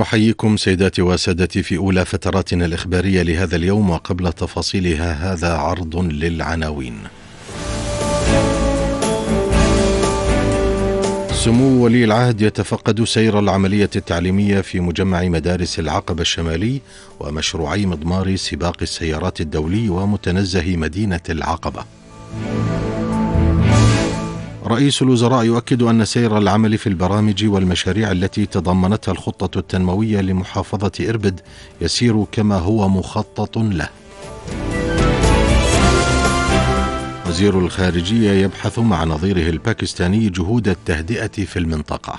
ونحييكم سيداتي وسادتي في أولى فتراتنا الإخبارية لهذا اليوم، وقبل تفاصيلها هذا عرض للعناوين. سمو ولي العهد يتفقد سير العملية التعليمية في مجمع مدارس العقبة الشمالي ومشروعي مضمار سباق السيارات الدولي ومتنزه مدينة العقبة. رئيس الوزراء يؤكد أن سير العمل في البرامج والمشاريع التي تضمنتها الخطة التنموية لمحافظة إربد يسير كما هو مخطط له. وزير الخارجية يبحث مع نظيره الباكستاني جهود التهدئة في المنطقة.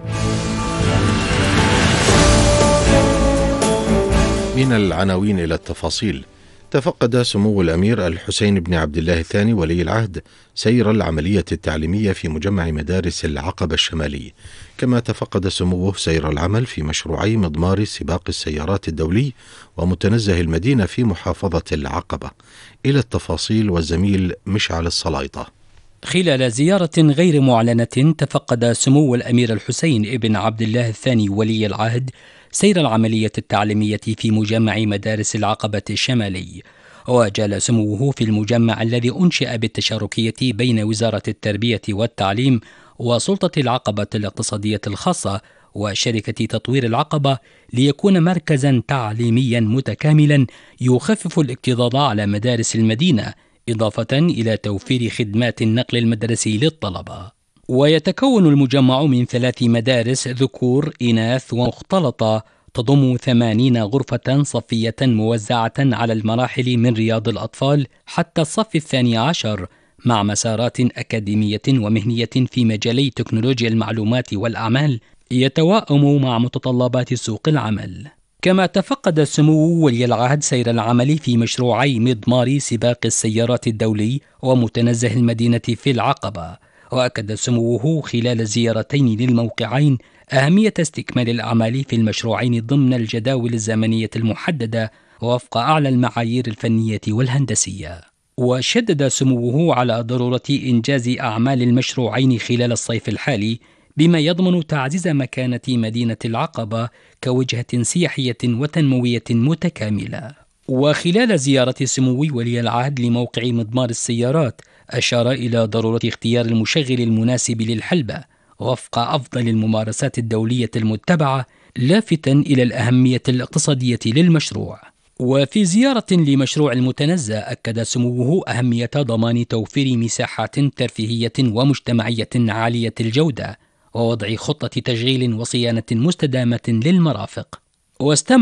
من العناوين إلى التفاصيل. تفقد سمو الأمير الحسين بن عبد الله الثاني ولي العهد سير العملية التعليمية في مجمع مدارس العقبة الشمالي، كما تفقد سموه سير العمل في مشروعي مضمار سباق السيارات الدولي ومتنزه المدينة في محافظة العقبة. إلى التفاصيل والزميل مشعل الصلايطة. خلال زيارة غير معلنة تفقد سمو الأمير الحسين بن عبد الله الثاني ولي العهد سير العملية التعليمية في مجمع مدارس العقبة الشمالي، وجال سموه في المجمع الذي أنشئ بالتشاركية بين وزارة التربية والتعليم وسلطة العقبة الاقتصادية الخاصة وشركة تطوير العقبة ليكون مركزا تعليميا متكاملا يخفف الاكتظاظ على مدارس المدينة، إضافة إلى توفير خدمات النقل المدرسي للطلبة. ويتكون المجمع من 3 مدارس ذكور إناث ومختلطة تضم 80 غرفة صفية موزعة على المراحل من رياض الأطفال حتى الصف 12، مع مسارات أكاديمية ومهنية في مجالي تكنولوجيا المعلومات والأعمال يتوائم مع متطلبات سوق العمل. كما تفقد سمو ولي العهد سير العمل في مشروعي مضمار سباق السيارات الدولي ومتنزه المدينة في العقبة، وأكد سموه خلال الزيارتين للموقعين أهمية استكمال الأعمال في المشروعين ضمن الجداول الزمنية المحددة وفق أعلى المعايير الفنية والهندسية. وشدد سموه على ضرورة إنجاز أعمال المشروعين خلال الصيف الحالي، بما يضمن تعزيز مكانة مدينة العقبة كوجهة سياحية وتنموية متكاملة. وخلال زيارة سمو ولي العهد لموقع مضمار السيارات أشار إلى ضرورة اختيار المشغل المناسب للحلبة وفق أفضل الممارسات الدولية المتبعة، لافتا إلى الأهمية الاقتصادية للمشروع. وفي زيارة لمشروع المتنزه أكد سموه أهمية ضمان توفير مساحات ترفيهية ومجتمعية عالية الجودة ووضع خطة تشغيل وصيانة مستدامة للمرافق. واستمع